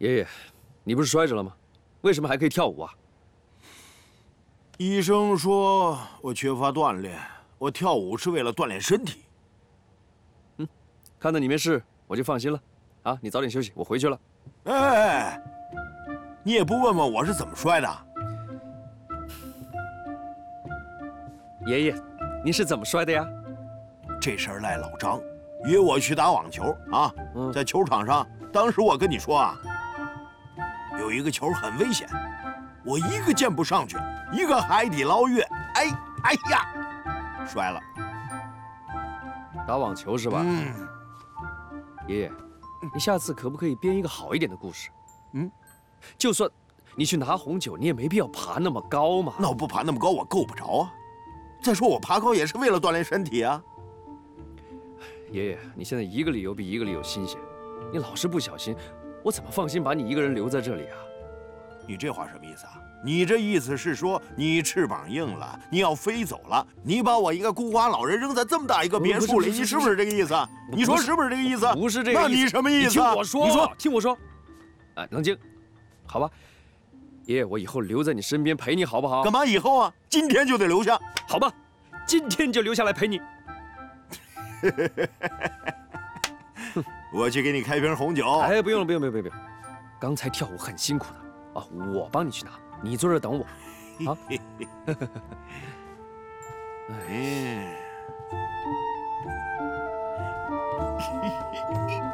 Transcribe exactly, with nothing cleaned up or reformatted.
爷爷，你不是摔着了吗？为什么还可以跳舞啊？ 医生说我缺乏锻炼，我跳舞是为了锻炼身体。 嗯，看到你没事，我就放心了。啊，你早点休息，我回去了。 哎哎哎，你也不问问我是怎么摔的？ 爷爷，你是怎么摔的呀？ 这事儿赖老张，约我去打网球啊， 嗯、 在球场上，当时我跟你说啊，有一个球很危险，我一个箭步上去，一个海底捞月，哎哎呀，摔了。 打网球是吧？ 嗯。 爷爷，你下次可不可以编一个好一点的故事？ 嗯， 就算你去拿红酒，你也没必要爬那么高嘛。 那我不爬那么高，我够不着啊。再说我爬高也是为了锻炼身体啊。 爷爷，你现在一个理由比一个理由新鲜，你老是不小心，我怎么放心把你一个人留在这里啊？ 你这话什么意思啊？你这意思是说你翅膀硬了，你要飞走了，你把我一个孤寡老人扔在这么大一个别墅里，你是不是这个意思？你说是不是这个意思？ 不是这个意思。 那你什么意思？ 听我说， 你说， 听我说。哎，冷静，好吧。爷爷，我以后留在你身边陪你好不好？ 干嘛以后啊？今天就得留下？ 好吧，今天就留下来陪你。 我去给你开瓶红酒。 哎，不用了，不用，不用，不用。刚才跳舞很辛苦的啊，我帮你去拿，你坐这儿等我。啊。 哎。